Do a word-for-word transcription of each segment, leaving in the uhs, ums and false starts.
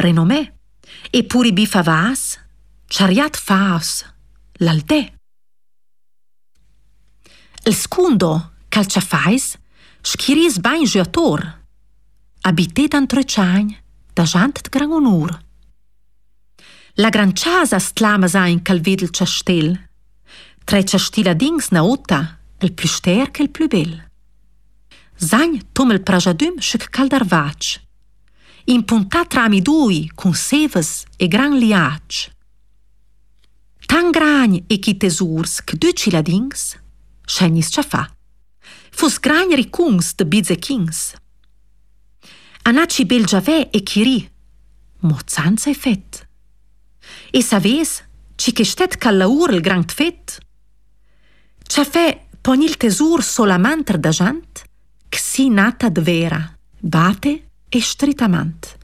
renomè, e puri bifavas, chariat faus, l'aldè. Il secondo calciafais schiris bain giator, abitet an trecagn, da jant de gran onur. La gran casa stlama sa in calved il ciastel, tre ciastila dings na otta, il più ster che il più bel. Zagn tom il prajadum schic caldarvac, impuntat trami dui con sevas e gran liac. Tan gragn e chi tesurs che due ciladings, scegnis cia fa, fus gragn ricuns de bize kings. Anaci bel giavè e chiri, mozanza e fet. E saves, ci che stet callaur il grand fet? Cia fe pogni il tesur solamant da jant, che si nata de vera, bate e stritament.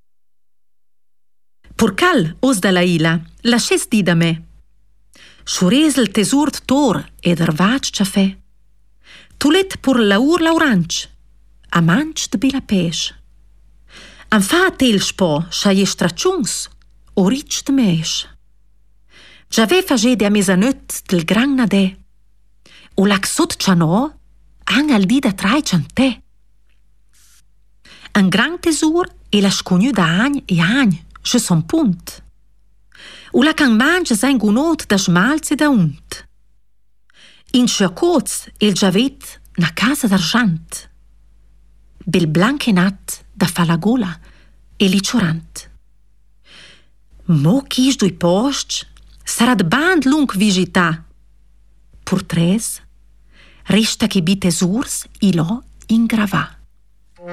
Pur cal, os da la ila, lasces di da me. Schures il tesur tor ed arvac cia fe. Tulet pur laur lauranc, a manch de bela pes. An fa te il spo, scha je straciuns, o ric de mesch. Già ve fagede a mesanöt del gran nadè, o lac sot cia no, an al di da trai ciantè. Un gran tesur e la scognu da agn e agn, je son punt. O la can mangia sein gunot da schmalz e da unt. In sciacoz el giavet na casa d'argant. Bel blanc e nat da fa la gola e liciorant. Mo chis dui posts sarà de band lung visita. Pur tres, resta che bi tesurs i lo ingravà.